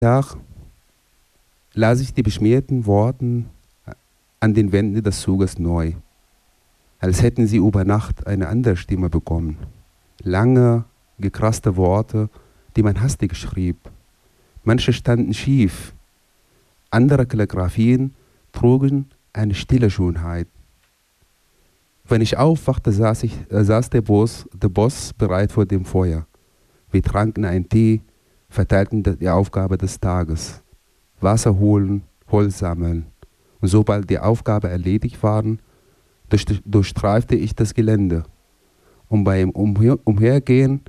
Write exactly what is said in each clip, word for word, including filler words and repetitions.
Tag las ich die beschmierten Worte an den Wänden des Zuges neu, als hätten sie über Nacht eine andere Stimme bekommen. Lange, gekrasste Worte, die man hastig schrieb. Manche standen schief, andere Kalligraphien trugen eine stille Schönheit. Wenn ich aufwachte, saß, ich, äh, saß der, Boss, der Boss bereit vor dem Feuer. Wir tranken einen Tee, verteilten die Aufgabe des Tages. Wasser holen, Holz sammeln. Und sobald die Aufgabe erledigt war, durch, durchstreifte ich das Gelände. Und beim Umher, Umhergehen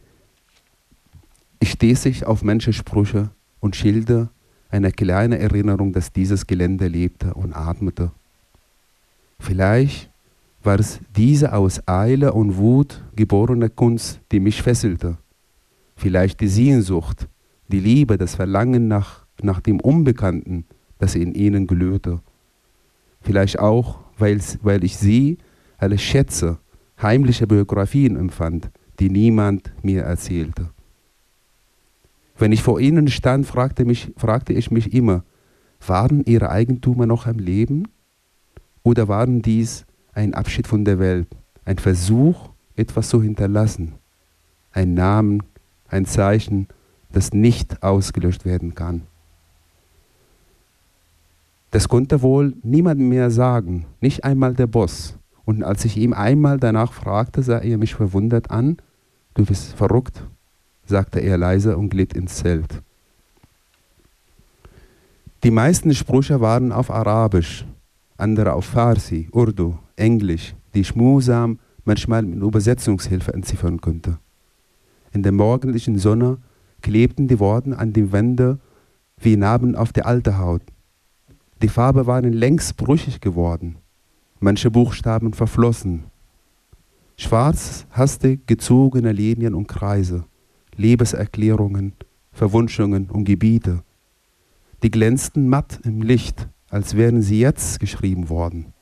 stieß ich auf manche Sprüche und Schilder, eine kleine Erinnerung, dass dieses Gelände lebte und atmete. Vielleicht war es diese aus Eile und Wut geborene Kunst, die mich fesselte. Vielleicht die Sehnsucht, die Liebe, das Verlangen nach, nach dem Unbekannten, das in ihnen glühte. Vielleicht auch, weil, weil ich sie als Schätze, heimliche Biografien empfand, die niemand mir erzählte. Wenn ich vor ihnen stand, fragte, mich, fragte ich mich immer, waren ihre Eigentümer noch am Leben? Oder waren dies ein Abschied von der Welt, ein Versuch, etwas zu hinterlassen, ein Namen, ein Zeichen, das nicht ausgelöscht werden kann? Das konnte wohl niemand mehr sagen, nicht einmal der Boss. Und als ich ihm einmal danach fragte, sah er mich verwundert an. Du bist verrückt, sagte er leise und glitt ins Zelt. Die meisten Sprüche waren auf Arabisch, andere auf Farsi, Urdu, Englisch, die ich mühsam manchmal mit Übersetzungshilfe entziffern konnte. In der morgendlichen Sonne klebten die Worte an den Wänden wie Narben auf der alten Haut. Die Farben waren längst brüchig geworden, manche Buchstaben verflossen. Schwarz, hastig gezogene Linien und Kreise, Liebeserklärungen, Verwünschungen und Gebiete. Die glänzten matt im Licht, als wären sie jetzt geschrieben worden.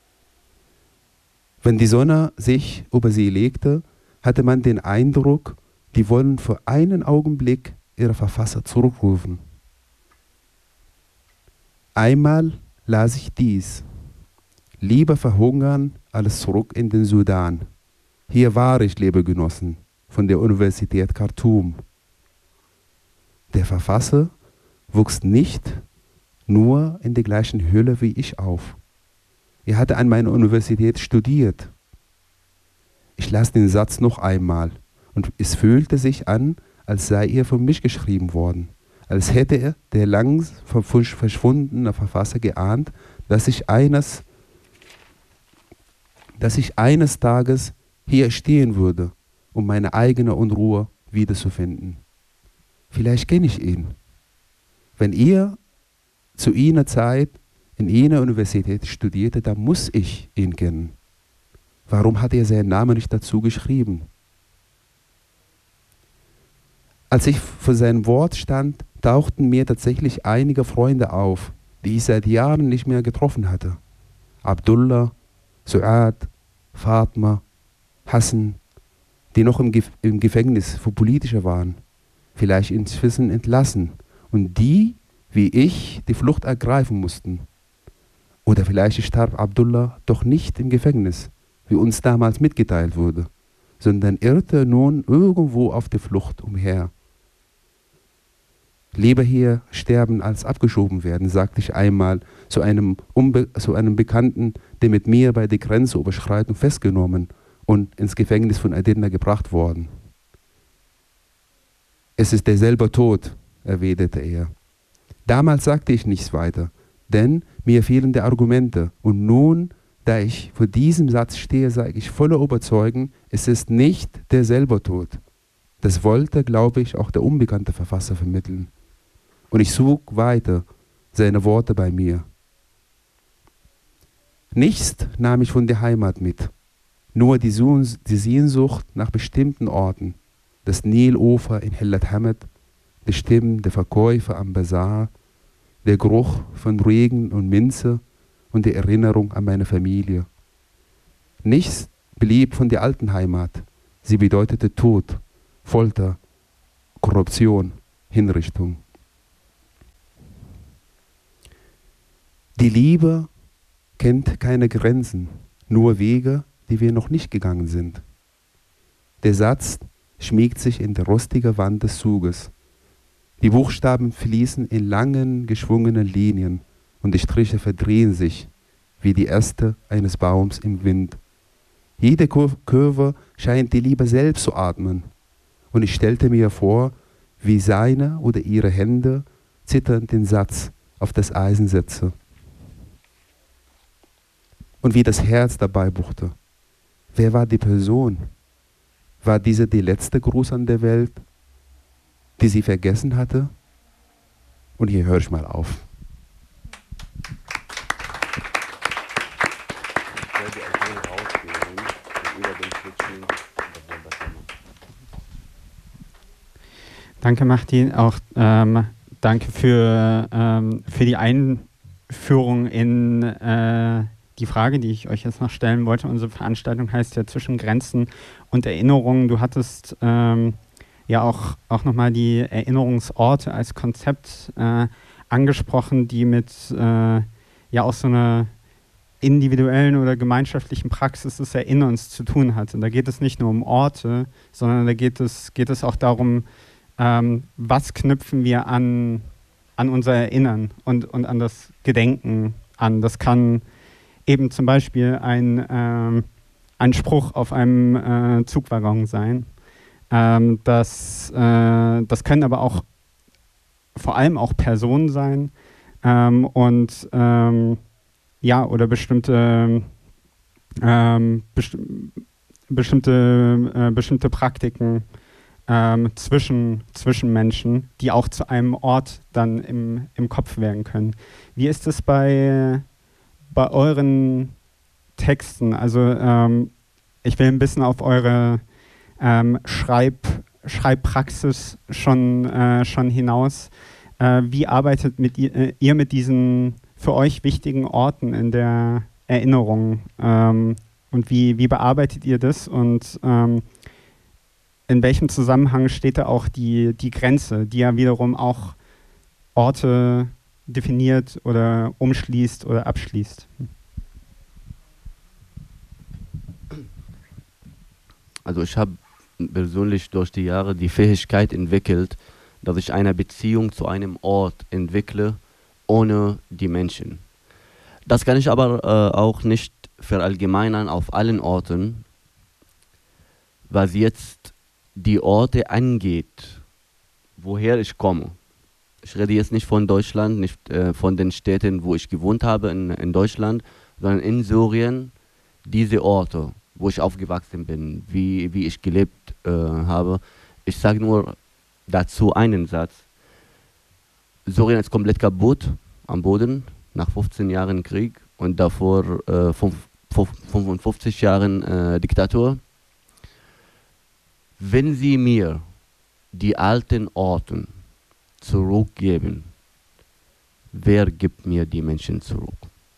Wenn die Sonne sich über sie legte, hatte man den Eindruck, die wollen für einen Augenblick ihre Verfasser zurückrufen. Einmal las ich dies: Lieber verhungern als zurück in den Sudan. Hier war ich, liebe Genossen, von der Universität Khartoum. Der Verfasser wuchs nicht nur in der gleichen Höhle wie ich auf. Er hatte an meiner Universität studiert. Ich las den Satz noch einmal und es fühlte sich an, als sei er für mich geschrieben worden. Als hätte er, der lang verschwundene Verfasser, geahnt, dass ich eines, dass ich eines Tages hier stehen würde, um meine eigene Unruhe wiederzufinden. Vielleicht kenne ich ihn. Wenn ihr zu jener Zeit in jener Universität studierte, dann muss ich ihn kennen. Warum hat er seinen Namen nicht dazu geschrieben? Als ich vor seinem Wort stand, tauchten mir tatsächlich einige Freunde auf, die ich seit Jahren nicht mehr getroffen hatte. Abdullah, Suad, Fatma, Hassan, die noch im, Gef- im Gefängnis für Politische waren, vielleicht inzwischen entlassen und die, wie ich, die Flucht ergreifen mussten. Oder vielleicht starb Abdullah doch nicht im Gefängnis, wie uns damals mitgeteilt wurde, sondern irrte nun irgendwo auf der Flucht umher. Lieber hier sterben als abgeschoben werden, sagte ich einmal zu einem, Unbe- zu einem Bekannten, der mit mir bei der Grenzüberschreitung festgenommen und ins Gefängnis von Adenna gebracht worden. Es ist derselbe Tod, erwiderte er. Damals sagte ich nichts weiter, denn mir fehlen die Argumente. Und nun, da ich vor diesem Satz stehe, sage ich voller Überzeugung, es ist nicht derselbe Tod. Das wollte, glaube ich, auch der unbekannte Verfasser vermitteln. Und ich sog weiter seine Worte bei mir. Nichts nahm ich von der Heimat mit, nur die, Suhn- die Sehnsucht nach bestimmten Orten, das Nilufer in Hellat Hamad, die Stimmen der Verkäufer am Bazar, der Geruch von Regen und Minze und die Erinnerung an meine Familie. Nichts blieb von der alten Heimat. Sie bedeutete Tod, Folter, Korruption, Hinrichtung. Die Liebe kennt keine Grenzen, nur Wege, die wir noch nicht gegangen sind. Der Satz schmiegt sich in der rostigen Wand des Zuges. Die Buchstaben fließen in langen, geschwungenen Linien und die Striche verdrehen sich wie die Äste eines Baums im Wind. Jede Kurve scheint die Liebe selbst zu atmen. Und ich stellte mir vor, wie seine oder ihre Hände zitternd den Satz auf das Eisen setzte. Und wie das Herz dabei buchte. Wer war die Person? War diese die letzte Gruß an der Welt, die sie vergessen hatte? Und hier höre ich mal auf. Danke, Martin. Auch ähm, danke für, ähm, für die Einführung in äh, die Frage, die ich euch jetzt noch stellen wollte. Unsere Veranstaltung heißt ja Zwischen Grenzen und Erinnerungen. Du hattest ähm, ja auch, auch nochmal die Erinnerungsorte als Konzept äh, angesprochen, die mit äh, ja auch so einer individuellen oder gemeinschaftlichen Praxis des Erinnerns zu tun hat. Und da geht es nicht nur um Orte, sondern da geht es, geht es auch darum, ähm, was knüpfen wir an, an unser Erinnern und, und an das Gedenken an. Das kann eben zum Beispiel ein, ähm, ein Spruch auf einem äh, Zugwaggon sein. Ähm, das, äh, das können aber auch vor allem auch Personen sein ähm, und ähm, ja, oder bestimmte, ähm, besti bestimmte, äh, bestimmte Praktiken ähm, zwischen, zwischen Menschen, die auch zu einem Ort dann im, im Kopf werden können. Wie ist es bei, bei euren Texten? Also ähm, ich will ein bisschen auf eure ähm, Schreib, Schreibpraxis schon, äh, schon hinaus. Äh, wie arbeitet mit ihr, äh, ihr mit diesen für euch wichtigen Orten in der Erinnerung ähm, und wie, wie bearbeitet ihr das und ähm, in welchem Zusammenhang steht da auch die, die Grenze, die ja wiederum auch Orte definiert oder umschließt oder abschließt? Also ich habe persönlich durch die Jahre die Fähigkeit entwickelt, dass ich eine Beziehung zu einem Ort entwickle, ohne die Menschen. Das kann ich aber äh, auch nicht verallgemeinern auf allen Orten, was jetzt die Orte angeht, woher ich komme. Ich rede jetzt nicht von Deutschland, nicht äh, von den Städten, wo ich gewohnt habe in, in Deutschland, sondern in Syrien, diese Orte, wo ich aufgewachsen bin, wie, wie ich gelebt äh, habe. Ich sage nur dazu einen Satz. Syrien ist komplett kaputt am Boden, nach fünfzehn Jahren Krieg und davor äh, fünfundfünfzig Jahren äh, Diktatur. Wenn Sie mir die alten Orte zurückgeben, wer gibt mir die Menschen zurück?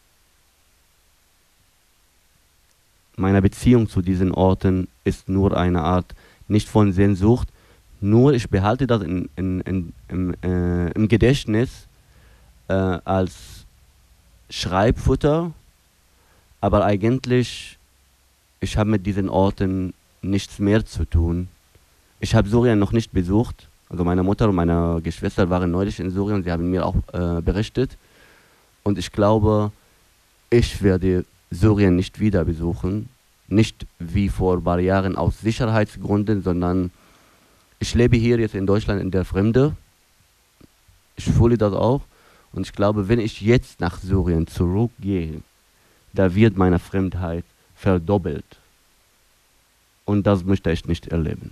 Meine Beziehung zu diesen Orten ist nur eine Art, nicht von Sehnsucht, nur ich behalte das in, in, in, im, äh, im Gedächtnis äh, als Schreibfutter, aber eigentlich, ich habe mit diesen Orten nichts mehr zu tun. Ich habe Syrien noch nicht besucht, also meine Mutter und meine Geschwister waren neulich in Syrien, sie haben mir auch äh, berichtet und ich glaube, ich werde Syrien nicht wieder besuchen, nicht wie vor ein paar Jahren aus Sicherheitsgründen, sondern ich lebe hier jetzt in Deutschland in der Fremde. Ich fühle das auch. Und ich glaube, wenn ich jetzt nach Syrien zurückgehe, da wird meine Fremdheit verdoppelt. Und das möchte ich nicht erleben.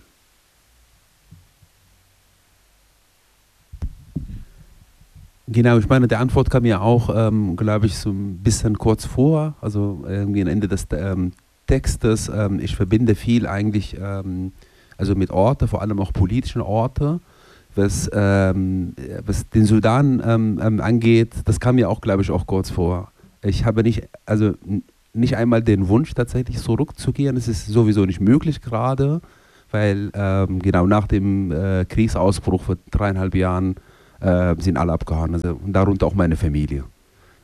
Genau, ich meine, die Antwort kam ja auch, ähm, glaube ich, so ein bisschen kurz vor, also irgendwie am Ende des ähm, Textes. Ähm, ich verbinde viel eigentlich ähm, also mit Orten, vor allem auch politischen Orte, was, ähm, was den Sudan ähm, ähm, angeht. Das kam ja auch, glaube ich, auch kurz vor. Ich habe nicht, also nicht einmal den Wunsch tatsächlich zurückzukehren. Es ist sowieso nicht möglich gerade, weil ähm, genau nach dem äh, Kriegsausbruch vor dreieinhalb Jahren äh, sind alle abgehauen, also, und darunter auch meine Familie.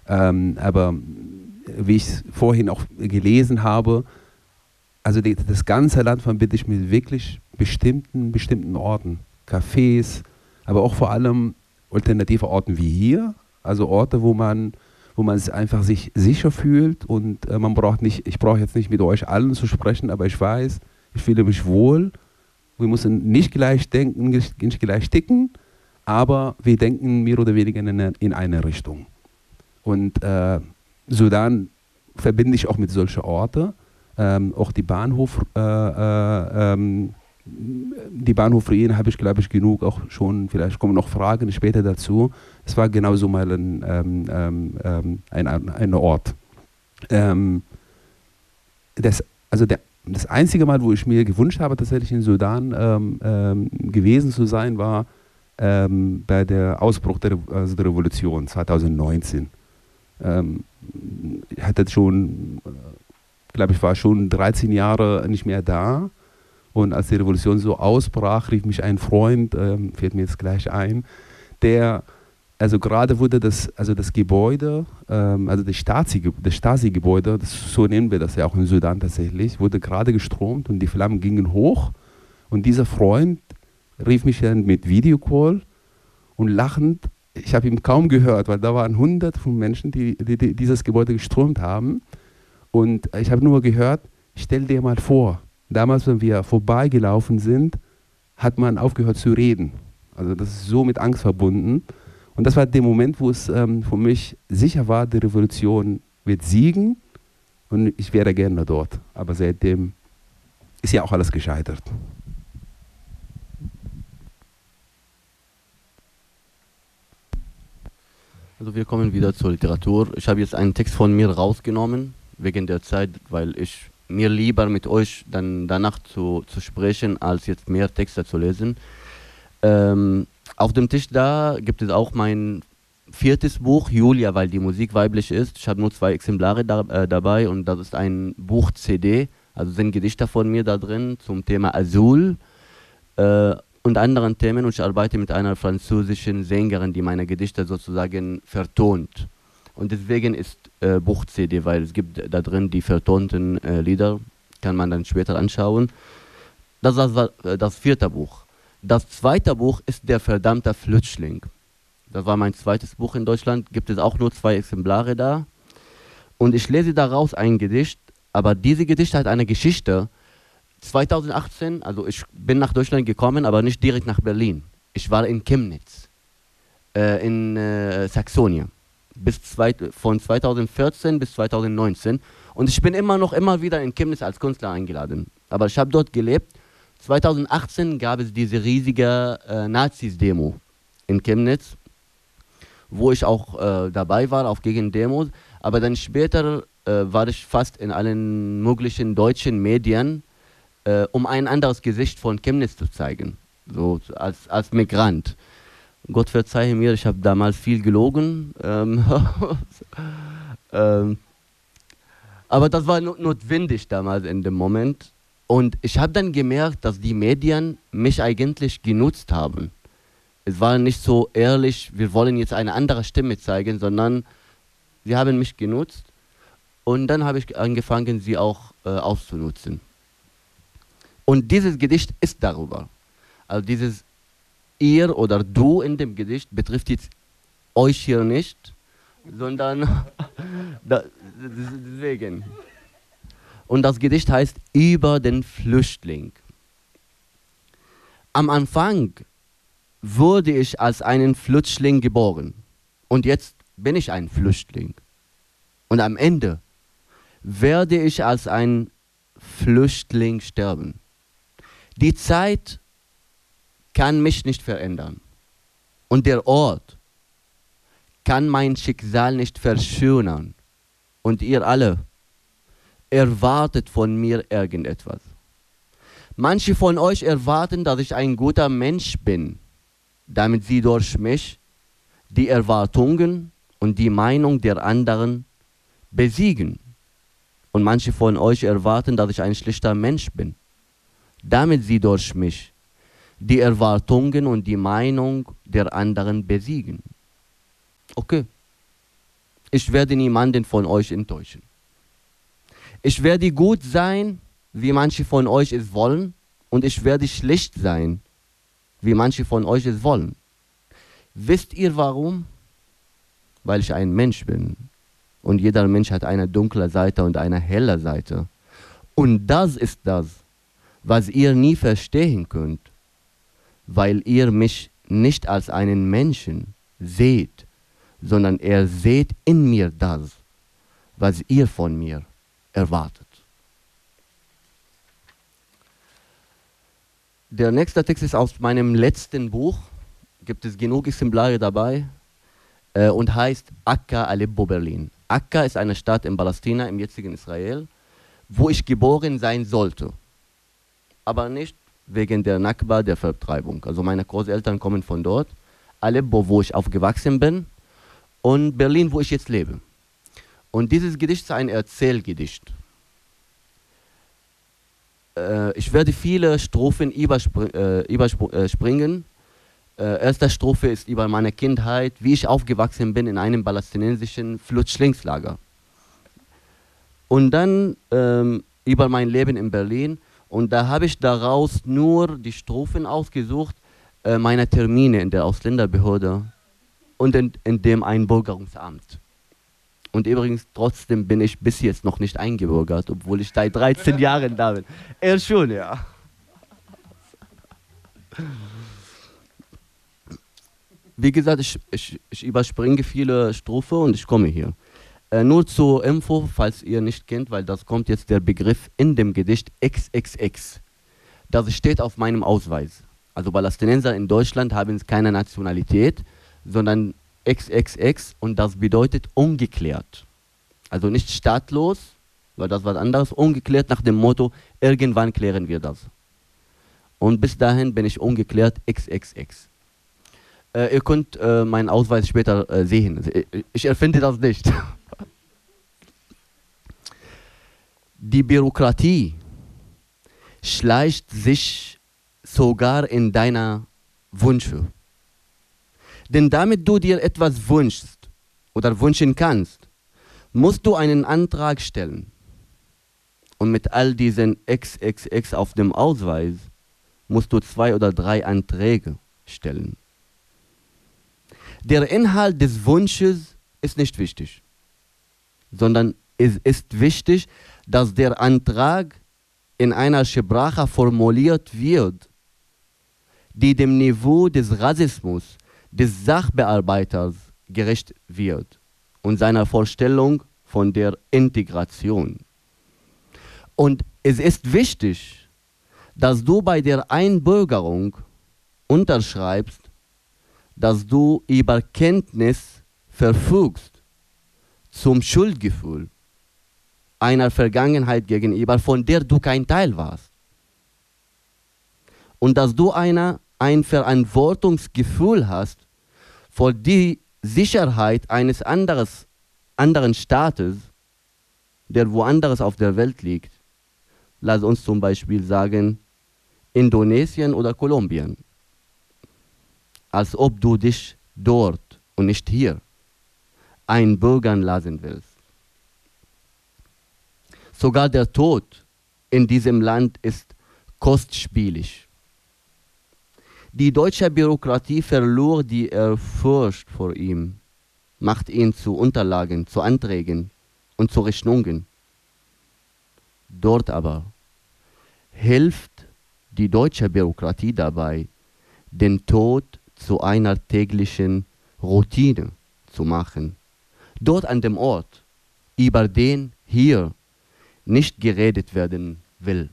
Ähm, aber wie ich es vorhin auch gelesen habe, also die, das ganze Land verbinde ich mit wirklich bestimmten, bestimmten Orten. Cafés, aber auch vor allem alternative Orten wie hier. Also Orte, wo man, wo man sich einfach sich sicher fühlt und äh, man braucht nicht, ich brauche jetzt nicht mit euch allen zu sprechen, aber ich weiß, ich fühle mich wohl. Wir müssen nicht gleich denken, nicht, nicht gleich ticken, aber wir denken mehr oder weniger in eine, in eine Richtung. Und äh, Sudan verbinde ich auch mit solchen Orten. Ähm, auch die Bahnhof, äh, äh, ähm, die Bahnhofruinen habe ich, glaube ich, genug auch schon, vielleicht kommen noch Fragen später dazu. Es war genauso mal ein, ähm, ähm, ein, ein Ort. Ähm, das, also der, das einzige Mal, wo ich mir gewünscht habe, tatsächlich in Sudan ähm, ähm, gewesen zu sein, war ähm, bei der Ausbruch der, also der Revolution zweitausendneunzehn. Ähm, ich hatte schon, glaube ich, war schon dreizehn Jahre nicht mehr da. Und als die Revolution so ausbrach, rief mich ein Freund, ähm, fällt mir jetzt gleich ein, der, also gerade wurde das, also das Gebäude, ähm, also das Stasi, das Stasi-Gebäude, das, so nennen wir das ja auch in Sudan tatsächlich, wurde gerade gestromt und die Flammen gingen hoch. Und dieser Freund rief mich dann mit Videocall und lachend, ich habe ihn kaum gehört, weil da waren hunderte von Menschen, die, die, die dieses Gebäude gestürmt haben. Und ich habe nur gehört, stell dir mal vor, damals, wenn wir vorbeigelaufen sind, hat man aufgehört zu reden. Also das ist so mit Angst verbunden. Und das war der Moment, wo es ähm, für mich sicher war, die Revolution wird siegen und ich wäre gerne dort. Aber seitdem ist ja auch alles gescheitert. Also wir kommen wieder zur Literatur. Ich habe jetzt einen Text von mir rausgenommen, wegen der Zeit, weil ich mir lieber mit euch dann danach zu, zu sprechen, als jetzt mehr Texte zu lesen. Ähm, auf dem Tisch da gibt es auch mein viertes Buch, Julia, weil die Musik weiblich ist. Ich habe nur zwei Exemplare da, äh, dabei und das ist ein Buch-C D, also sind Gedichte von mir da drin zum Thema Asyl äh, und anderen Themen und ich arbeite mit einer französischen Sängerin, die meine Gedichte sozusagen vertont. Und deswegen ist äh, Buch-C D, weil es gibt da drin die vertonten äh, Lieder, kann man dann später anschauen. Das war äh, das vierte Buch. Das zweite Buch ist Der verdammte Flüchtling. Das war mein zweites Buch in Deutschland, gibt es auch nur zwei Exemplare da. Und ich lese daraus ein Gedicht, aber diese Gedicht hat eine Geschichte. zweitausendachtzehn, also ich bin nach Deutschland gekommen, aber nicht direkt nach Berlin. Ich war in Chemnitz, äh, in äh, Saxonien. Bis zwei, von zweitausendvierzehn bis zweitausendneunzehn und ich bin immer noch immer wieder in Chemnitz als Künstler eingeladen. Aber ich habe dort gelebt. zweitausendachtzehn gab es diese riesige äh, Nazis-Demo in Chemnitz, wo ich auch äh, dabei war auf Gegendemos. Aber dann später äh, war ich fast in allen möglichen deutschen Medien, äh, um ein anderes Gesicht von Chemnitz zu zeigen, so als, als Migrant. Gott verzeihe mir, ich habe damals viel gelogen. Ähm, ähm, aber das war not notwendig damals in dem Moment. Und ich habe dann gemerkt, dass die Medien mich eigentlich genutzt haben. Es war nicht so ehrlich, wir wollen jetzt eine andere Stimme zeigen, sondern sie haben mich genutzt. Und dann habe ich angefangen, sie auch äh, auszunutzen. Und dieses Gedicht ist darüber. Also dieses ihr oder du in dem Gedicht betrifft jetzt euch hier nicht, sondern da, deswegen. Und das Gedicht heißt Über den Flüchtling. Am Anfang wurde ich als einen Flüchtling geboren und jetzt bin ich ein Flüchtling. Und am Ende werde ich als ein Flüchtling sterben. Die Zeit kann mich nicht verändern. Und der Ort kann mein Schicksal nicht verschönern. Und ihr alle erwartet von mir irgendetwas. Manche von euch erwarten, dass ich ein guter Mensch bin, damit sie durch mich die Erwartungen und die Meinung der anderen besiegen. Und manche von euch erwarten, dass ich ein schlechter Mensch bin, damit sie durch mich die Erwartungen und die Meinung der anderen besiegen. Okay. ich werde niemanden von euch enttäuschen. Ich werde gut sein, wie manche von euch es wollen, und ich werde schlecht sein, wie manche von euch es wollen. Wisst ihr warum? Weil ich ein Mensch bin. Und jeder Mensch hat eine dunkle Seite und eine helle Seite. Und das ist das, was ihr nie verstehen könnt, weil ihr mich nicht als einen Menschen seht, sondern ihr seht in mir das, was ihr von mir erwartet. Der nächste Text ist aus meinem letzten Buch, gibt es genug Exemplare dabei, äh, und heißt Akka Aleppo Berlin. Akka ist eine Stadt in Palästina, im jetzigen Israel, wo ich geboren sein sollte, aber nicht wegen der Nakba, der Vertreibung. Also meine Großeltern kommen von dort, Aleppo, wo ich aufgewachsen bin, und Berlin, wo ich jetzt lebe. Und dieses Gedicht ist ein Erzählgedicht. Äh, ich werde viele Strophen überspr äh, überspringen. Äh, erste Strophe ist über meine Kindheit, wie ich aufgewachsen bin in einem palästinensischen Flüchtlingslager. Und dann ähm, über mein Leben in Berlin. Und da habe ich daraus nur die Strophen ausgesucht, äh, meiner Termine in der Ausländerbehörde und in, in dem Einbürgerungsamt. Und übrigens, trotzdem bin ich bis jetzt noch nicht eingebürgert, obwohl ich seit dreizehn Jahren da bin. Er schon, ja. Wie gesagt, ich, ich, ich überspringe viele Strophen und ich komme hier. Äh, nur zur Info, falls ihr nicht kennt, weil das kommt jetzt der Begriff in dem Gedicht X X X. Das steht auf meinem Ausweis. Also Palästinenser in Deutschland haben keine Nationalität, sondern X X X, und das bedeutet ungeklärt. Also nicht staatlos, weil das was anderes, ungeklärt nach dem Motto, irgendwann klären wir das. Und bis dahin bin ich ungeklärt X X X. Äh, ihr könnt äh, meinen Ausweis später äh, sehen. Ich erfinde das nicht. Die Bürokratie schleicht sich sogar in deine Wünsche. Denn damit du dir etwas wünschst oder wünschen kannst, musst du einen Antrag stellen. Und mit all diesen X X X auf dem Ausweis musst du zwei oder drei Anträge stellen. Der Inhalt des Wunsches ist nicht wichtig, sondern es ist wichtig, dass der Antrag in einer Sprache formuliert wird, die dem Niveau des Rassismus des Sachbearbeiters gerecht wird und seiner Vorstellung von der Integration. Und es ist wichtig, dass du bei der Einbürgerung unterschreibst, dass du über Kenntnis verfügst zum Schuldgefühl einer Vergangenheit gegenüber, von der du kein Teil warst. Und dass du eine, ein Verantwortungsgefühl hast für die Sicherheit eines anderes, anderen Staates, der woanders auf der Welt liegt. Lass uns zum Beispiel sagen, Indonesien oder Kolumbien. Als ob du dich dort und nicht hier einbürgern lassen willst. Sogar der Tod in diesem Land ist kostspielig. Die deutsche Bürokratie verlor die Ehrfurcht vor ihm, macht ihn zu Unterlagen, zu Anträgen und zu Rechnungen. Dort aber hilft die deutsche Bürokratie dabei, den Tod zu einer täglichen Routine zu machen. Dort an dem Ort, über den hier nicht geredet werden will.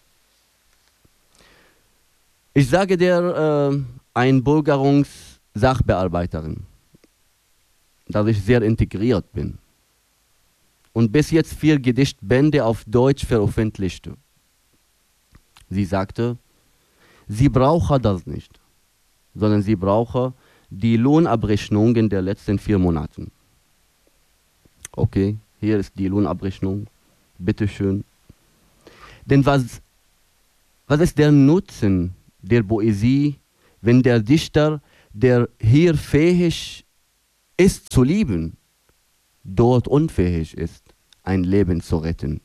Ich sage der äh, Einbürgerungssachbearbeiterin, dass ich sehr integriert bin und bis jetzt vier Gedichtbände auf Deutsch veröffentlichte. Sie sagte, sie brauche das nicht, sondern sie brauche die Lohnabrechnungen der letzten vier Monate. Okay, hier ist die Lohnabrechnung, bitteschön. Denn was, was ist der Nutzen der Poesie, wenn der Dichter, der hier fähig ist zu lieben, dort unfähig ist, ein Leben zu retten.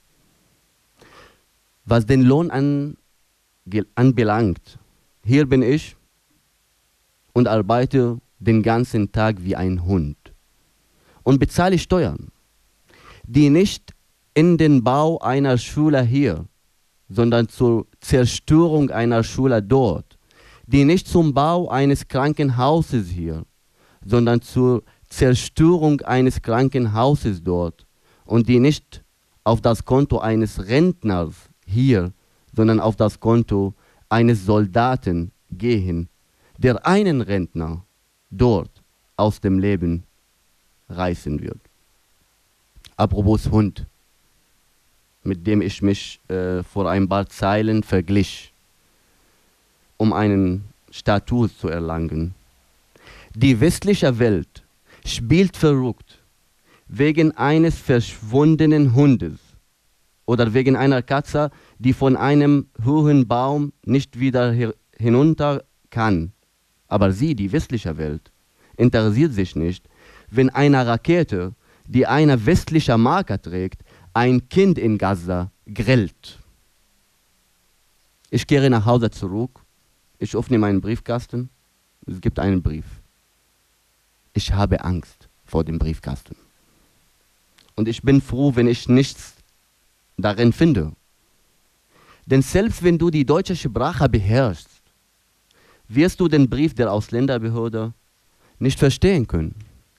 Was den Lohn an, anbelangt, hier bin ich und arbeite den ganzen Tag wie ein Hund und bezahle Steuern, die nicht in den Bau einer Schule hier, sondern zur Zerstörung einer Schule dort, die nicht zum Bau eines Krankenhauses hier, sondern zur Zerstörung eines Krankenhauses dort und die nicht auf das Konto eines Rentners hier, sondern auf das Konto eines Soldaten gehen, der einen Rentner dort aus dem Leben reißen wird. Apropos Hund, mit dem ich mich äh, vor ein paar Zeilen verglich, um einen Status zu erlangen. Die westliche Welt spielt verrückt wegen eines verschwundenen Hundes oder wegen einer Katze, die von einem hohen Baum nicht wieder hinunter kann. Aber sie, die westliche Welt, interessiert sich nicht, wenn eine Rakete, die eine westliche Marke trägt, ein Kind in Gaza grillt. Ich kehre nach Hause zurück, ich öffne meinen Briefkasten, es gibt einen Brief. Ich habe Angst vor dem Briefkasten. Und ich bin froh, wenn ich nichts darin finde. Denn selbst wenn du die deutsche Sprache beherrschst, wirst du den Brief der Ausländerbehörde nicht verstehen können.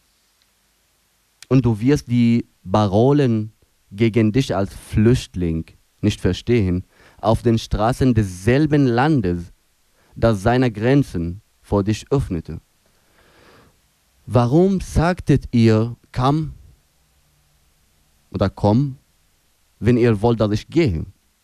Und du wirst die Parolen gegen dich als Flüchtling nicht verstehen, auf den Straßen desselben Landes, das seine Grenzen vor dich öffnete. Warum sagtet ihr, komm oder komm, wenn ihr wollt, dass ich gehe?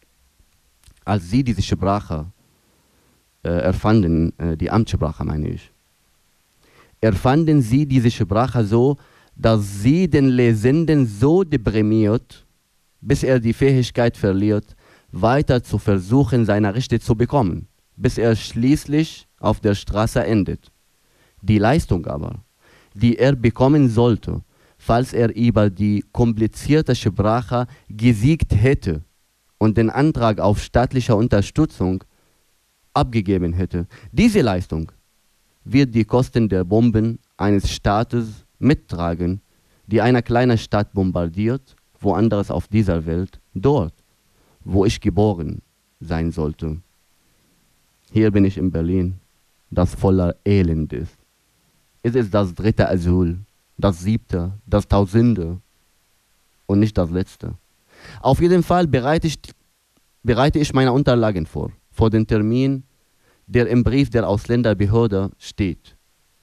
Als sie diese Sprache äh, erfanden, äh, die Amtssprache meine ich, erfanden sie diese Sprache so, dass sie den Lesenden so deprimiert, bis er die Fähigkeit verliert, weiter zu versuchen, seine Rechte zu bekommen, bis er schließlich auf der Straße endet. Die Leistung aber, die er bekommen sollte, falls er über die komplizierte Sprache gesiegt hätte und den Antrag auf staatliche Unterstützung abgegeben hätte, diese Leistung wird die Kosten der Bomben eines Staates mittragen, die eine kleine Stadt bombardiert, woanders auf dieser Welt, dort, wo ich geboren sein sollte. Hier bin ich in Berlin, das voller Elend ist. Es ist das dritte Asyl, das siebte, das tausende und nicht das letzte. Auf jeden Fall bereite ich, bereite ich meine Unterlagen vor, vor den Termin, der im Brief der Ausländerbehörde steht.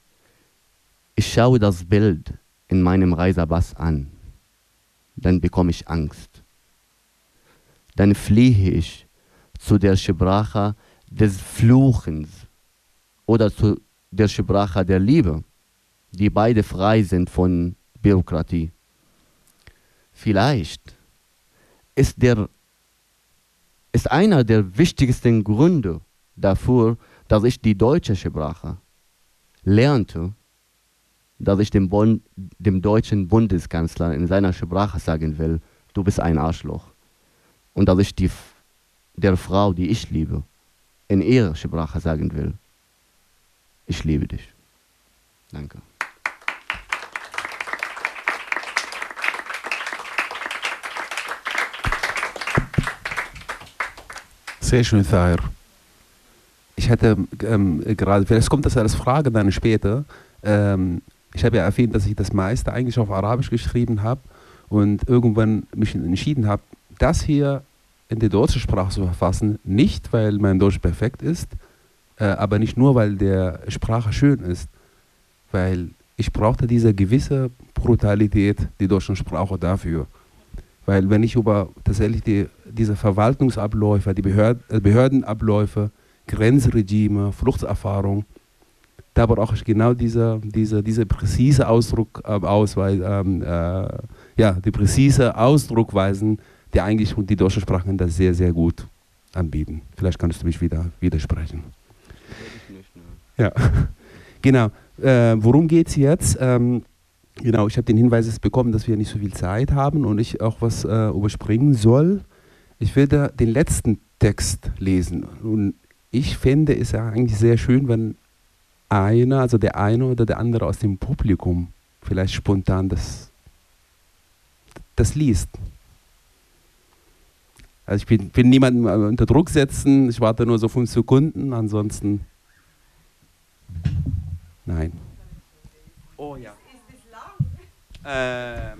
Ich schaue das Bild in meinem Reisepass an, dann bekomme ich Angst. Dann fliehe ich zu der Sprache des Fluchens oder zu der Sprache der Liebe, die beide frei sind von Bürokratie. Vielleicht ist, der, ist einer der wichtigsten Gründe dafür, dass ich die deutsche Sprache lernte, dass ich dem, bon, dem deutschen Bundeskanzler in seiner Sprache sagen will, du bist ein Arschloch. Und dass ich die, der Frau, die ich liebe, in ihrer Sprache sagen will, ich liebe dich. Danke. Sehr schön, Tahir. Ich hatte ähm, gerade, vielleicht kommt das als Frage dann später, ähm, ich habe ja erwähnt, dass ich das meiste eigentlich auf Arabisch geschrieben habe und irgendwann mich entschieden habe, das hier in die deutsche Sprache zu verfassen, nicht weil mein Deutsch perfekt ist, äh, aber nicht nur, weil der Sprache schön ist, weil ich brauchte diese gewisse Brutalität, die deutsche Sprache dafür. Weil wenn ich über tatsächlich die, diese Verwaltungsabläufe, die Behörd, Behördenabläufe, Grenzregime, Fluchterfahrung, da brauche ich genau diese, diese, diese präzise Ausdruck, äh, Ausweis, ähm, äh, ja, die präzise Ausdruckweisen, die eigentlich die deutschen Sprachen das sehr, sehr gut anbieten. Vielleicht kannst du mich wieder widersprechen. Ja, genau. Äh, worum geht es jetzt? Ähm, Genau, ich habe den Hinweis jetzt bekommen, dass wir nicht so viel Zeit haben und ich auch was äh, überspringen soll. Ich werde den letzten Text lesen und ich fände es ja eigentlich sehr schön, wenn einer, also der eine oder der andere aus dem Publikum vielleicht spontan das, das liest. Also ich will, will niemanden unter Druck setzen, ich warte nur so fünf Sekunden, ansonsten nein. Oh ja. Ähm.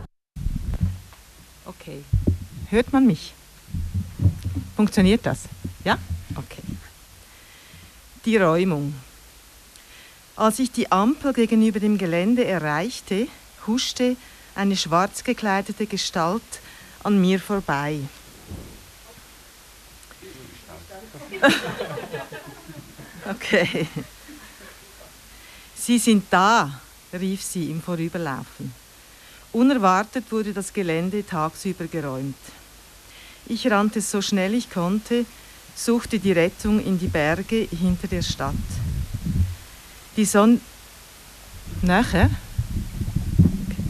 Okay. Hört man mich? Funktioniert das? Ja? Okay. Die Räumung. Als ich die Ampel gegenüber dem Gelände erreichte, huschte eine schwarz gekleidete Gestalt an mir vorbei. Okay. Sie sind da, rief sie im Vorüberlaufen. Unerwartet wurde das Gelände tagsüber geräumt. Ich rannte so schnell ich konnte, suchte die Rettung in die Berge hinter der Stadt. Die Sonne... Nachher? Okay.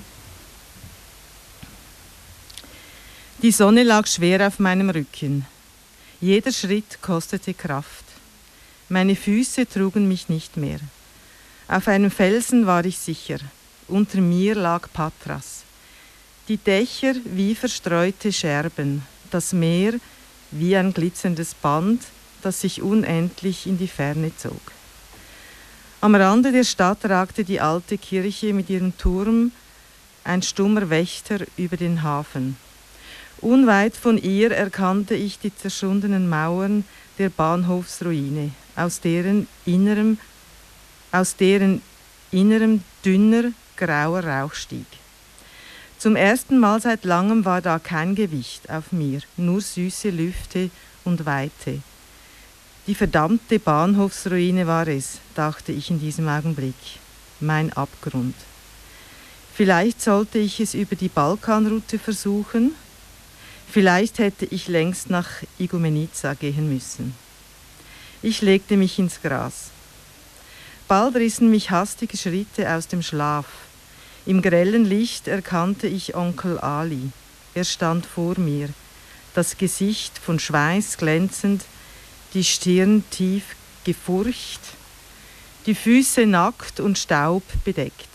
Die Sonne lag schwer auf meinem Rücken. Jeder Schritt kostete Kraft. Meine Füße trugen mich nicht mehr. Auf einem Felsen war ich sicher. Unter mir lag Patras. Die Dächer wie verstreute Scherben, das Meer wie ein glitzerndes Band, das sich unendlich in die Ferne zog. Am Rande der Stadt ragte die alte Kirche mit ihrem Turm, ein stummer Wächter über den Hafen. Unweit von ihr erkannte ich die zerschundenen Mauern der Bahnhofsruine, aus deren Innerem, aus deren Innerem dünner, grauer Rauch stieg. Zum ersten Mal seit langem war da kein Gewicht auf mir, nur süße Lüfte und Weite. Die verdammte Bahnhofsruine war es, dachte ich in diesem Augenblick. Mein Abgrund. Vielleicht sollte ich es über die Balkanroute versuchen. Vielleicht hätte ich längst nach Igoumenitsa gehen müssen. Ich legte mich ins Gras. Bald rissen mich hastige Schritte aus dem Schlaf. Im grellen Licht erkannte ich Onkel Ali. Er stand vor mir, das Gesicht von Schweiß glänzend, die Stirn tief gefurcht, die Füße nackt und Staub bedeckt.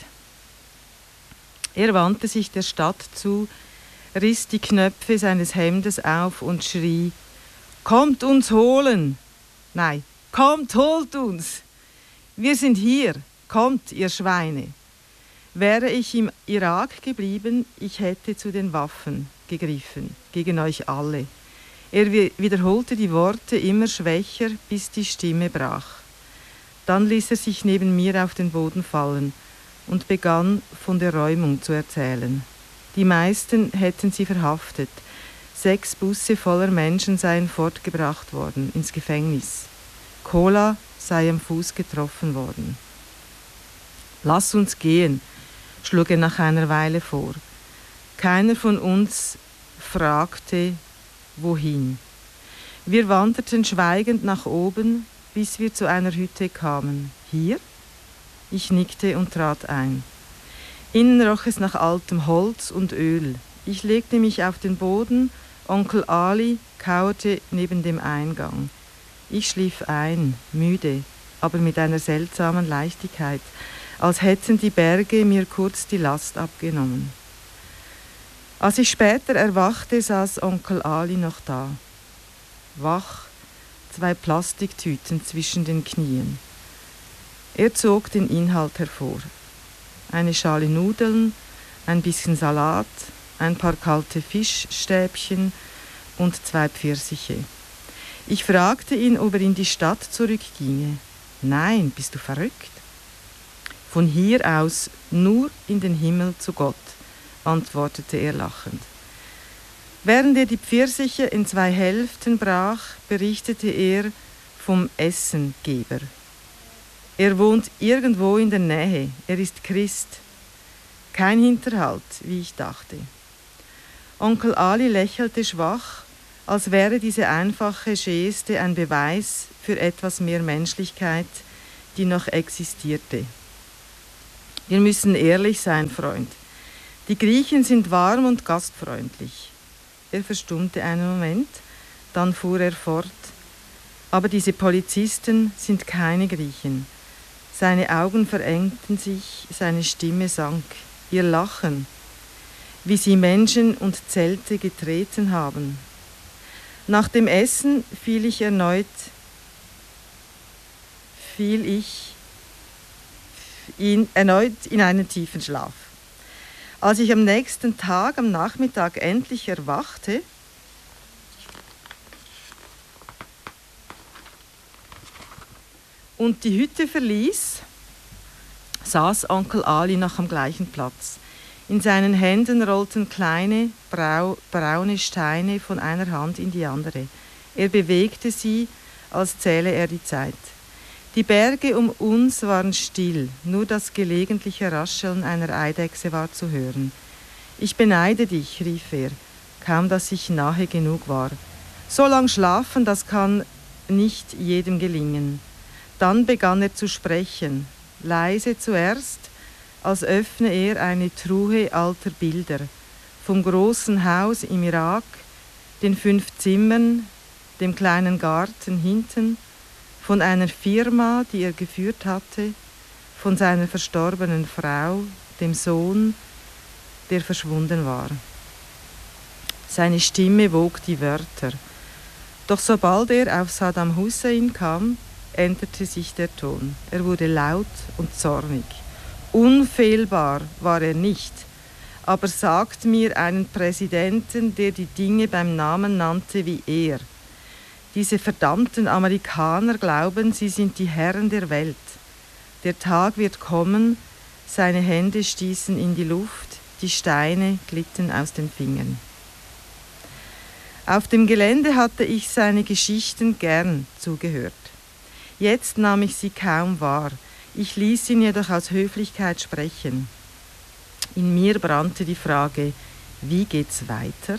Er wandte sich der Stadt zu, riss die Knöpfe seines Hemdes auf und schrie: »Kommt uns holen! Nein, kommt, holt uns! Wir sind hier! Kommt, ihr Schweine!« Wäre ich im Irak geblieben, ich hätte zu den Waffen gegriffen, gegen euch alle. Er wiederholte die Worte immer schwächer, bis die Stimme brach. Dann ließ er sich neben mir auf den Boden fallen und begann von der Räumung zu erzählen. Die meisten hätten sie verhaftet. Sechs Busse voller Menschen seien fortgebracht worden ins Gefängnis. Kola sei am Fuß getroffen worden. »Lass uns gehen«, schlug er nach einer Weile vor. Keiner von uns fragte, wohin. Wir wanderten schweigend nach oben, bis wir zu einer Hütte kamen. »Hier?« Ich nickte und trat ein. Innen roch es nach altem Holz und Öl. Ich legte mich auf den Boden, Onkel Ali kauerte neben dem Eingang. Ich schlief ein, müde, aber mit einer seltsamen Leichtigkeit, als hätten die Berge mir kurz die Last abgenommen. Als ich später erwachte, saß Onkel Ali noch da. Wach, zwei Plastiktüten zwischen den Knien. Er zog den Inhalt hervor. Eine Schale Nudeln, ein bisschen Salat, ein paar kalte Fischstäbchen und zwei Pfirsiche. Ich fragte ihn, ob er in die Stadt zurückginge. »Nein, bist du verrückt?« »Von hier aus nur in den Himmel zu Gott«, antwortete er lachend. Während er die Pfirsiche in zwei Hälften brach, berichtete er vom Essengeber. Er wohnt irgendwo in der Nähe, er ist Christ. Kein Hinterhalt, wie ich dachte. Onkel Ali lächelte schwach, als wäre diese einfache Geste ein Beweis für etwas mehr Menschlichkeit, die noch existierte. Wir müssen ehrlich sein, Freund. Die Griechen sind warm und gastfreundlich. Er verstummte einen Moment, dann fuhr er fort. Aber diese Polizisten sind keine Griechen. Seine Augen verengten sich, seine Stimme sank. Ihr Lachen, wie sie Menschen und Zelte getreten haben. Nach dem Essen fiel ich erneut, fiel ich in, erneut in einen tiefen Schlaf. Als ich am nächsten Tag, am Nachmittag endlich erwachte, und die Hütte verließ, saß Onkel Ali noch am gleichen Platz. In seinen Händen rollten kleine, brau, braune Steine von einer Hand in die andere. Er bewegte sie, als zähle er die Zeit. Die Berge um uns waren still, nur das gelegentliche Rascheln einer Eidechse war zu hören. »Ich beneide dich«, rief er, kaum dass ich nahe genug war. »So lang schlafen, das kann nicht jedem gelingen.« Dann begann er zu sprechen, leise zuerst, als öffne er eine Truhe alter Bilder, vom großen Haus im Irak, den fünf Zimmern, dem kleinen Garten hinten, von einer Firma, die er geführt hatte, von seiner verstorbenen Frau, dem Sohn, der verschwunden war. Seine Stimme wog die Wörter. Doch sobald er auf Saddam Hussein kam, änderte sich der Ton. Er wurde laut und zornig. Unfehlbar war er nicht, aber sagt mir einen Präsidenten, der die Dinge beim Namen nannte wie er. Diese verdammten Amerikaner glauben, sie sind die Herren der Welt. Der Tag wird kommen, seine Hände stießen in die Luft, die Steine glitten aus den Fingern. Auf dem Gelände hatte ich seine Geschichten gern zugehört. Jetzt nahm ich sie kaum wahr. Ich ließ ihn jedoch aus Höflichkeit sprechen. In mir brannte die Frage, wie geht's weiter?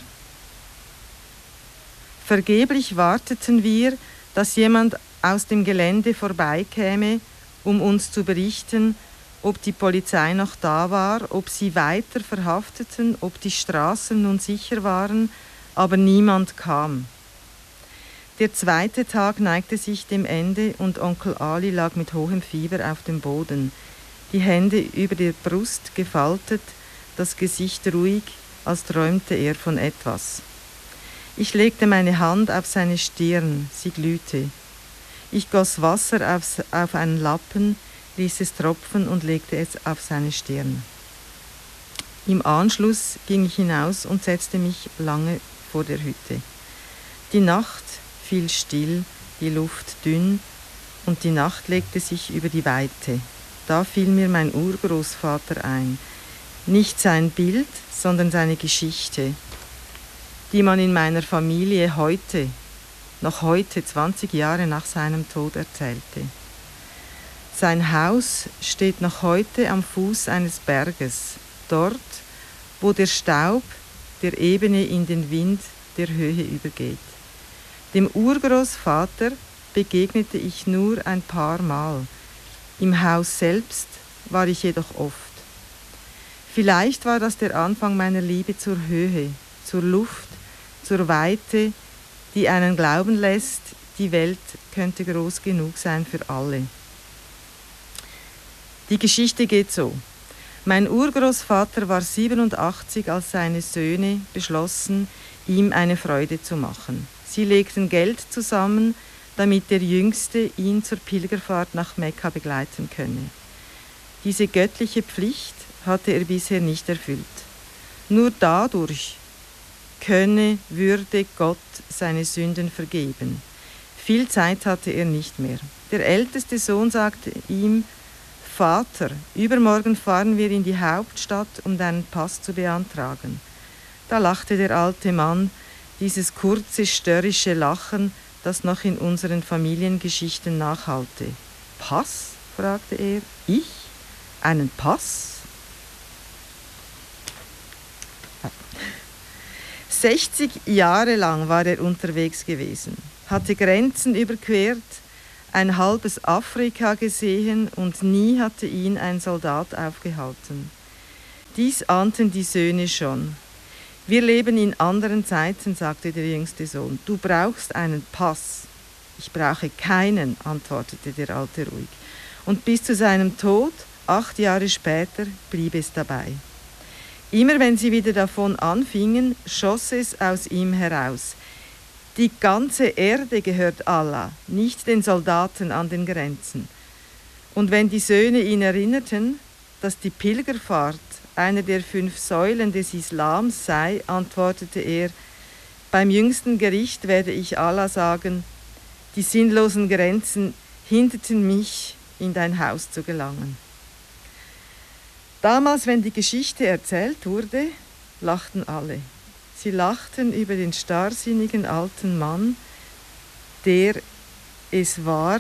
Vergeblich warteten wir, dass jemand aus dem Gelände vorbeikäme, um uns zu berichten, ob die Polizei noch da war, ob sie weiter verhafteten, ob die Straßen nun sicher waren, aber niemand kam. Der zweite Tag neigte sich dem Ende und Onkel Ali lag mit hohem Fieber auf dem Boden, die Hände über der Brust gefaltet, das Gesicht ruhig, als träumte er von etwas. Ich legte meine Hand auf seine Stirn, sie glühte. Ich goss Wasser aufs, auf einen Lappen, ließ es tropfen und legte es auf seine Stirn. Im Anschluss ging ich hinaus und setzte mich lange vor der Hütte. Die Nacht fiel still, die Luft dünn, und die Nacht legte sich über die Weite. Da fiel mir mein Urgroßvater ein. Nicht sein Bild, sondern seine Geschichte, die man in meiner Familie heute, noch heute, zwanzig Jahre nach seinem Tod erzählte. Sein Haus steht noch heute am Fuß eines Berges, dort, wo der Staub der Ebene in den Wind der Höhe übergeht. Dem Urgroßvater begegnete ich nur ein paar Mal. Im Haus selbst war ich jedoch oft. Vielleicht war das der Anfang meiner Liebe zur Höhe, zur Luft, zur Weite, die einen glauben lässt, die Welt könnte groß genug sein für alle. Die Geschichte geht so. Mein Urgroßvater war siebenundachtzig, als seine Söhne beschlossen, ihm eine Freude zu machen. Sie legten Geld zusammen, damit der Jüngste ihn zur Pilgerfahrt nach Mekka begleiten könne. Diese göttliche Pflicht hatte er bisher nicht erfüllt. Nur dadurch könne, würde Gott seine Sünden vergeben. Viel Zeit hatte er nicht mehr. Der älteste Sohn sagte ihm, Vater, übermorgen fahren wir in die Hauptstadt, um deinen Pass zu beantragen. Da lachte der alte Mann, dieses kurze, störrische Lachen, das noch in unseren Familiengeschichten nachhallte. Pass? Fragte er. Ich? Einen Pass? sechzig Jahre lang war er unterwegs gewesen, hatte Grenzen überquert, ein halbes Afrika gesehen und nie hatte ihn ein Soldat aufgehalten. Dies ahnten die Söhne schon. Wir leben in anderen Zeiten, sagte der jüngste Sohn. Du brauchst einen Pass. Ich brauche keinen, antwortete der Alte ruhig. Und bis zu seinem Tod, acht Jahre später, blieb es dabei. Immer wenn sie wieder davon anfingen, schoss es aus ihm heraus. Die ganze Erde gehört Allah, nicht den Soldaten an den Grenzen. Und wenn die Söhne ihn erinnerten, dass die Pilgerfahrt einer der fünf Säulen des Islams sei, antwortete er, beim jüngsten Gericht werde ich Allah sagen, die sinnlosen Grenzen hinderten mich, in dein Haus zu gelangen. Damals, wenn die Geschichte erzählt wurde, lachten alle. Sie lachten über den starrsinnigen alten Mann, der es war,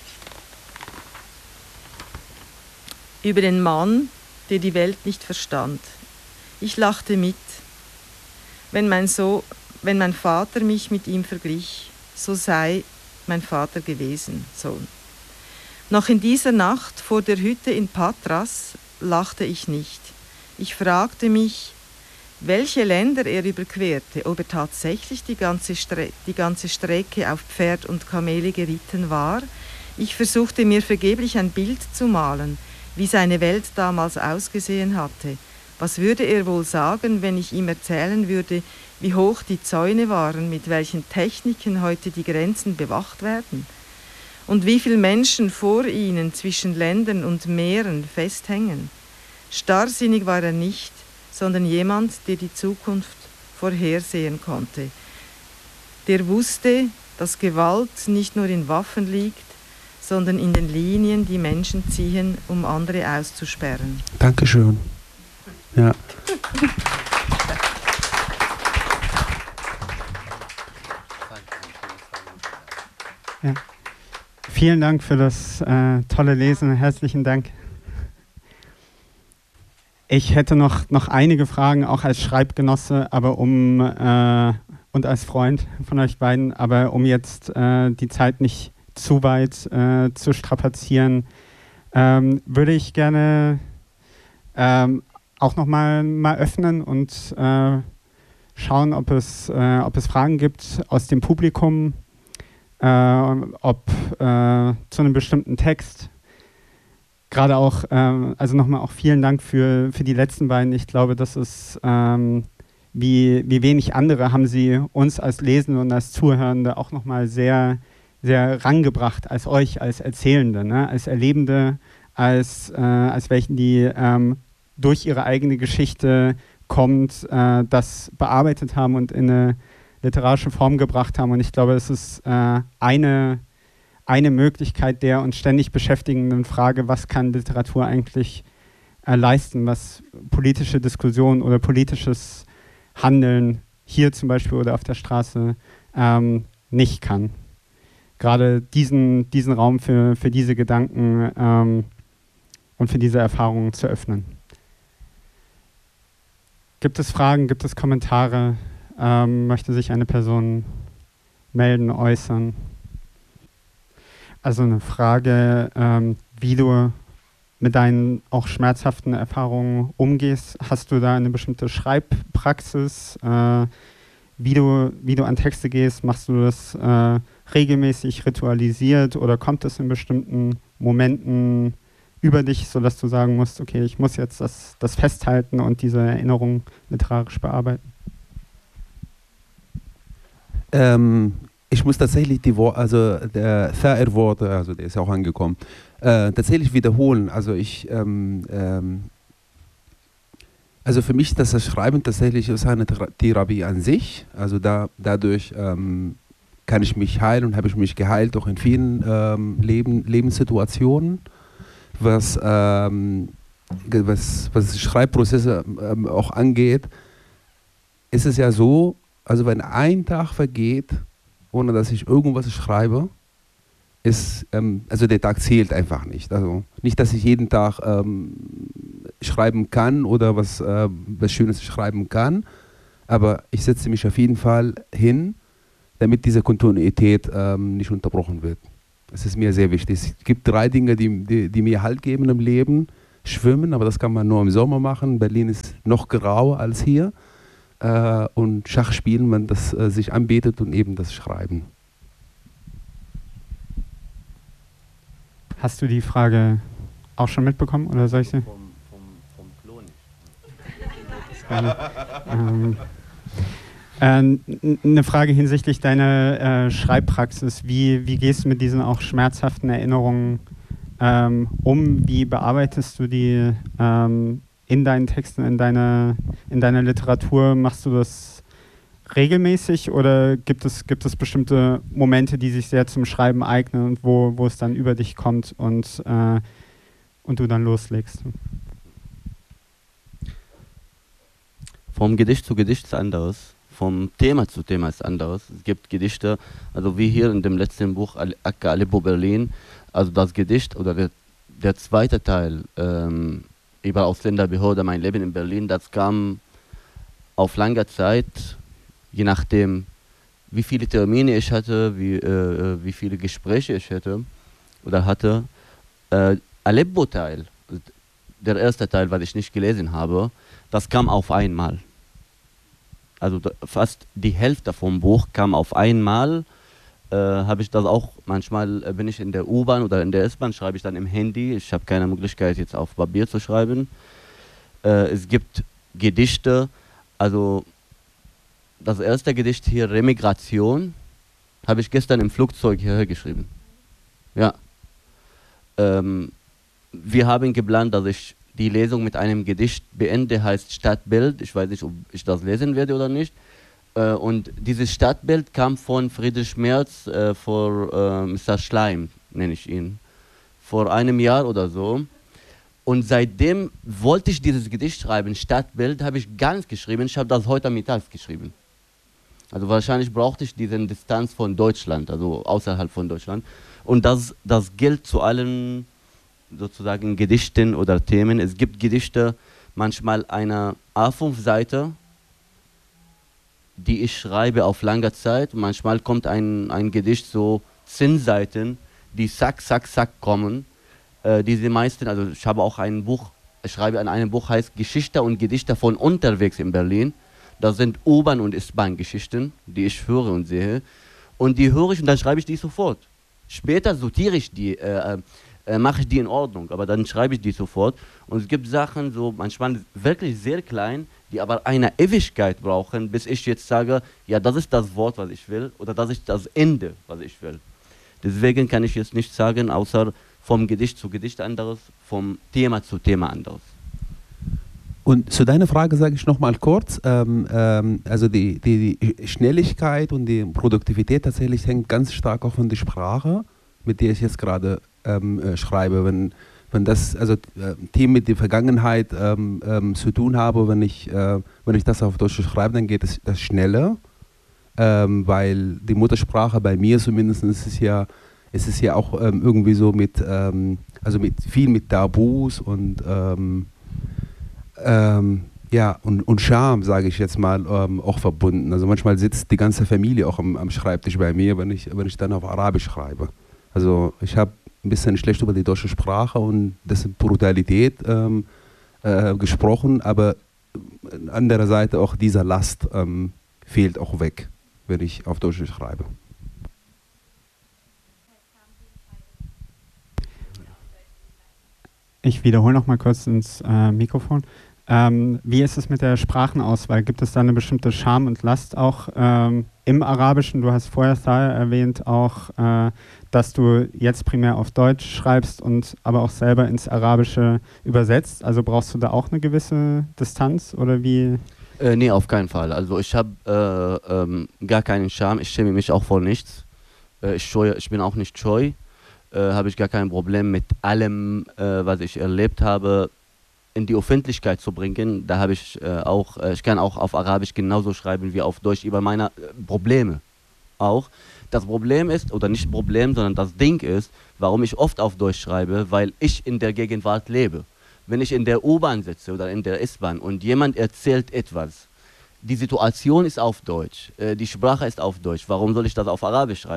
über den Mann, der die Welt nicht verstand. Ich lachte mit, wenn mein, so, wenn mein Vater mich mit ihm verglich, so sei mein Vater gewesen, Sohn. Noch in dieser Nacht vor der Hütte in Patras lachte ich nicht. Ich fragte mich, welche Länder er überquerte, ob er tatsächlich die ganze, Stre- die ganze Strecke auf Pferd und Kamele geritten war. Ich versuchte mir vergeblich ein Bild zu malen, wie seine Welt damals ausgesehen hatte. Was würde er wohl sagen, wenn ich ihm erzählen würde, wie hoch die Zäune waren, mit welchen Techniken heute die Grenzen bewacht werden? Und wie viele Menschen vor ihnen zwischen Ländern und Meeren festhängen? Starrsinnig war er nicht, sondern jemand, der die Zukunft vorhersehen konnte. Der wusste, dass Gewalt nicht nur in Waffen liegt, sondern in den Linien, die Menschen ziehen, um andere auszusperren. Dankeschön. Ja. Ja. Vielen Dank für das äh, tolle Lesen. Herzlichen Dank. Ich hätte noch, noch einige Fragen, auch als Schreibgenosse, aber um äh, und als Freund von euch beiden, aber um jetzt äh, die Zeit nicht zu weit äh, zu strapazieren, ähm, würde ich gerne ähm, auch nochmal mal öffnen und äh, schauen, ob es, äh, ob es Fragen gibt aus dem Publikum, äh, ob äh, zu einem bestimmten Text. Gerade auch, ähm, also nochmal auch vielen Dank für, für die letzten beiden. Ich glaube, das ist, ähm, wie, wie wenig andere haben sie uns als Lesende und als Zuhörende auch nochmal sehr, sehr rangebracht als euch, als Erzählende, ne? Als Erlebende, als, äh, als welchen, die ähm, durch ihre eigene Geschichte kommt, äh, das bearbeitet haben und in eine literarische Form gebracht haben. Und ich glaube, es ist äh, eine eine Möglichkeit der uns ständig beschäftigenden Frage, was kann Literatur eigentlich äh, leisten, was politische Diskussion oder politisches Handeln hier zum Beispiel oder auf der Straße ähm, nicht kann. Gerade diesen, diesen Raum für, für diese Gedanken ähm, und für diese Erfahrungen zu öffnen. Gibt es Fragen, gibt es Kommentare? Ähm, möchte sich eine Person melden, äußern? Also eine Frage, ähm, wie du mit deinen auch schmerzhaften Erfahrungen umgehst. Hast du da eine bestimmte Schreibpraxis, äh, wie du, wie du an Texte gehst? Machst du das äh, regelmäßig ritualisiert oder kommt es in bestimmten Momenten über dich, sodass du sagen musst, okay, ich muss jetzt das, das festhalten und diese Erinnerung literarisch bearbeiten? Ähm, ich muss tatsächlich die Worte, also der Thair-Worte, also der ist auch angekommen, äh, tatsächlich wiederholen. Also ich, ähm, ähm, also für mich ist das Schreiben tatsächlich ist eine Therapie an sich. Also da, dadurch ähm, kann ich mich heilen und habe ich mich geheilt, auch in vielen ähm, Leben, Lebenssituationen. Was, ähm, was, was Schreibprozesse ähm, auch angeht, ist es ja so, also wenn ein Tag vergeht, ohne dass ich irgendwas schreibe, ist, ähm, also der Tag zählt einfach nicht. Also nicht, dass ich jeden Tag ähm, schreiben kann oder was, äh, was Schönes schreiben kann, aber ich setze mich auf jeden Fall hin, damit diese Kontinuität ähm, nicht unterbrochen wird. Es ist mir sehr wichtig. Es gibt drei Dinge, die, die, die mir Halt geben im Leben. Schwimmen, aber das kann man nur im Sommer machen. Berlin ist noch grauer als hier. Äh, und Schach spielen, wenn das äh, sich anbietet, und eben das Schreiben. Hast du die Frage auch schon mitbekommen oder soll ich sie? Vom, vom, vom Klo nicht. ähm, äh, eine Frage hinsichtlich deiner äh, Schreibpraxis. Wie, wie gehst du mit diesen auch schmerzhaften Erinnerungen ähm, um? Wie bearbeitest du die ähm, in deinen Texten, in deiner, in deiner Literatur? Machst du das regelmäßig oder gibt es, gibt es bestimmte Momente, die sich sehr zum Schreiben eignen und wo, wo es dann über dich kommt und, äh, und du dann loslegst? Vom Gedicht zu Gedicht ist anderes, vom Thema zu Thema ist anderes. Es gibt Gedichte, also wie hier in dem letzten Buch Akka Aleppo Berlin, also das Gedicht oder der, der zweite Teil ähm, über Ausländerbehörde, mein Leben in Berlin, das kam auf lange Zeit, je nachdem, wie viele Termine ich hatte, wie, äh, wie viele Gespräche ich hätte oder hatte. Äh, Aleppo-Teil, der erste Teil, was ich nicht gelesen habe, das kam auf einmal. Also da, fast die Hälfte vom Buch kam auf einmal. Äh, habe ich das auch, manchmal äh, bin ich in der U-Bahn oder in der S-Bahn, schreibe ich dann im Handy. Ich habe keine Möglichkeit jetzt auf Papier zu schreiben. Äh, es gibt Gedichte, also das erste Gedicht hier, Remigration, habe ich gestern im Flugzeug hierher geschrieben. Ja. Ähm, wir haben geplant, dass ich die Lesung mit einem Gedicht beende, heißt Stadtbild. Ich weiß nicht, ob ich das lesen werde oder nicht. Äh, und dieses Stadtbild kam von Friedrich Merz, äh, vor äh, Mister Schleim, nenne ich ihn, vor einem Jahr oder so. Und seitdem wollte ich dieses Gedicht schreiben, Stadtbild, habe ich gar nicht geschrieben. Ich habe das heute Mittag geschrieben. Also wahrscheinlich brauchte ich diese Distanz von Deutschland, also außerhalb von Deutschland. Und das, das gilt zu allen sozusagen Gedichten oder Themen. Es gibt Gedichte, manchmal eine A fünf Seite, die ich schreibe auf lange Zeit. Manchmal kommt ein, ein Gedicht so zehn Seiten, die zack, zack, zack kommen. Äh, diese meisten, also ich habe auch ein Buch, ich schreibe an einem Buch, heißt Geschichte und Gedichte von unterwegs in Berlin. Das sind U-Bahn- und S-Bahn-Geschichten, die ich höre und sehe. Und die höre ich und dann schreibe ich die sofort. Später sortiere ich die, äh, äh, mache ich die in Ordnung, aber dann schreibe ich die sofort. Und es gibt Sachen, so manchmal wirklich sehr klein, die aber eine Ewigkeit brauchen, bis ich jetzt sage, ja, das ist das Wort, was ich will, oder das ist das Ende, was ich will. Deswegen kann ich jetzt nicht sagen, außer vom Gedicht zu Gedicht anderes, vom Thema zu Thema anderes. Und zu deiner Frage sage ich nochmal kurz, ähm, ähm, also die, die, die Schnelligkeit und die Produktivität tatsächlich hängt ganz stark auch von der Sprache, mit der ich jetzt gerade ähm, äh, schreibe. Wenn, wenn das, also äh, Themen mit der Vergangenheit ähm, ähm, zu tun habe, wenn ich, äh, wenn ich das auf Deutsch schreibe, dann geht es das schneller, ähm, weil die Muttersprache bei mir zumindest ist es ja, ist es ja auch ähm, irgendwie so mit, ähm, also mit viel mit Tabus und ähm, Ähm, ja, und, und Charme, sage ich jetzt mal, ähm, auch verbunden. Also manchmal sitzt die ganze Familie auch am, am Schreibtisch bei mir, wenn ich, wenn ich dann auf Arabisch schreibe. Also ich habe ein bisschen schlecht über die deutsche Sprache und dessen Brutalität ähm, äh, gesprochen, aber andererseits auch dieser Last ähm, fehlt auch weg, wenn ich auf Deutsch schreibe. Ich wiederhole noch mal kurz ins äh, Mikrofon. Ähm, wie ist es mit der Sprachenauswahl? Gibt es da eine bestimmte Scham und Last auch ähm, im Arabischen? Du hast vorher Sarah erwähnt auch, äh, dass du jetzt primär auf Deutsch schreibst und aber auch selber ins Arabische übersetzt. Also brauchst du da auch eine gewisse Distanz oder wie? Äh, nee, auf keinen Fall. Also ich habe äh, ähm, gar keinen Scham. Ich schäme mich auch vor nichts. Äh, ich, scheue, ich bin auch nicht scheu. Äh, habe ich gar kein Problem mit allem, äh, was ich erlebt habe, in die Öffentlichkeit zu bringen. Da habe ich äh, auch, äh, ich kann auch auf Arabisch genauso schreiben wie auf Deutsch über meine äh, Probleme auch. Das Problem ist, oder nicht Problem, sondern das Ding ist, warum ich oft auf Deutsch schreibe, weil ich in der Gegenwart lebe. Wenn ich in der U-Bahn sitze oder in der S-Bahn und jemand erzählt etwas, die Situation ist auf Deutsch, äh, die Sprache ist auf Deutsch, warum soll ich das auf Arabisch schreiben?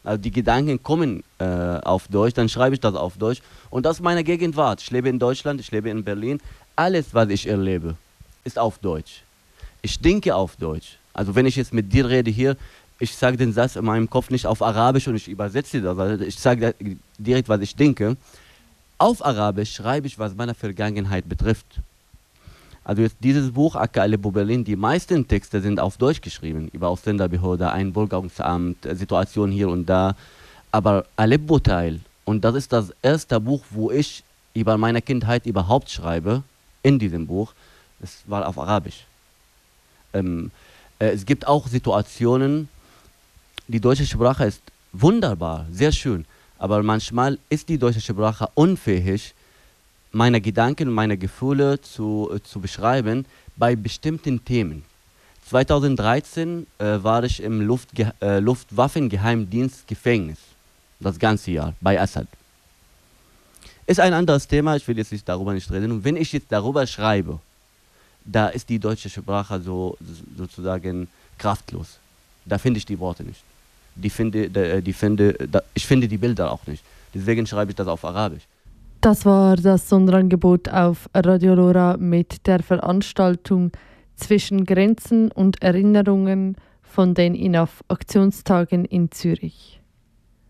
Also die Gedanken kommen äh, auf Deutsch, dann schreibe ich das auf Deutsch. Und das ist meine Gegenwart. Ich lebe in Deutschland, ich lebe in Berlin. Alles, was ich erlebe, ist auf Deutsch. Ich denke auf Deutsch. Also wenn ich jetzt mit dir rede hier, ich sage den Satz in meinem Kopf nicht auf Arabisch und ich übersetze das. Also ich sage direkt, was ich denke. Auf Arabisch schreibe ich, was meine Vergangenheit betrifft. Also jetzt dieses Buch, Akka Aleppo Berlin, die meisten Texte sind auf Deutsch geschrieben, über Ausländerbehörde, Einbürgerungsamt, Situation hier und da. Aber Aleppo-Teil, und das ist das erste Buch, wo ich über meine Kindheit überhaupt schreibe, in diesem Buch, es war auf Arabisch. Ähm, äh, es gibt auch Situationen, die deutsche Sprache ist wunderbar, sehr schön, aber manchmal ist die deutsche Sprache unfähig, meine Gedanken und meine Gefühle zu, äh, zu beschreiben bei bestimmten Themen. zweitausenddreizehn äh, war ich im Luftge äh, Luftwaffengeheimdienst Gefängnis, das ganze Jahr, bei Assad. Ist ein anderes Thema, ich will jetzt nicht darüber nicht reden. Und wenn ich jetzt darüber schreibe, da ist die deutsche Sprache so, sozusagen kraftlos. Da finde ich die Worte nicht. Die finde, die finde, ich finde die Bilder auch nicht. Deswegen schreibe ich das auf Arabisch. Das war das Sonderangebot auf Radio Lora mit der Veranstaltung Zwischen Grenzen und Erinnerungen von den I N A F Aktionstagen in Zürich.